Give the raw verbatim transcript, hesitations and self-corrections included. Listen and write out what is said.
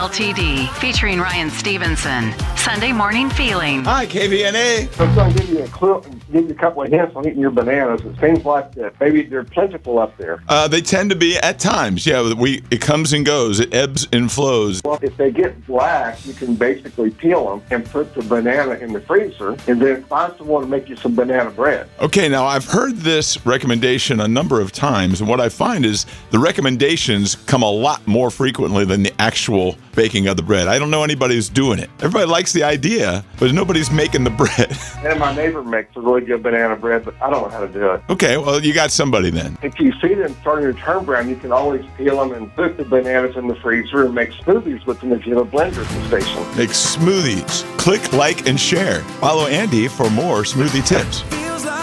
L T D, featuring Ryan Stevenson. Sunday Morning Feeling. Hi, K V N A. I'm trying to give you a clue, give you a couple of hints on eating your bananas. It seems like that maybe they're plentiful up there. Uh, they tend to be at times. Yeah, we it comes and goes. It ebbs and flows. Well, if they get black, you can basically peel them and put the banana in the freezer, and then find someone to make you some banana bread. Okay, now I've heard this recommendation a number of times, and what I find is the recommendations come a lot more frequently than the actual baking of the bread. I don't know anybody who's doing it. Everybody likes the idea, but nobody's making the bread. And my neighbor makes a really good banana bread, but I don't know how to do it. Okay, well, you got somebody then. If you see them starting to turn brown, you can always peel them and put the bananas in the freezer and make smoothies with them if you have a blender at the station. Make smoothies. Click, like, and share. Follow Andy for more smoothie tips.